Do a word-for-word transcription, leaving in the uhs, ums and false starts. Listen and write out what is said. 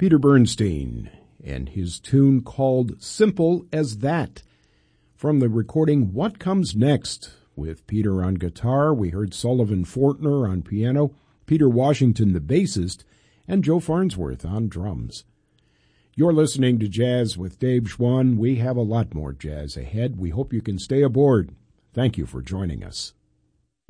Peter Bernstein and his tune called Simple as That. From the recording What Comes Next, with Peter on guitar, we heard Sullivan Fortner on piano, Peter Washington the bassist, and Joe Farnsworth on drums. You're listening to Jazz with Dave Schwann. We have a lot more jazz ahead. We hope you can stay aboard. Thank you for joining us.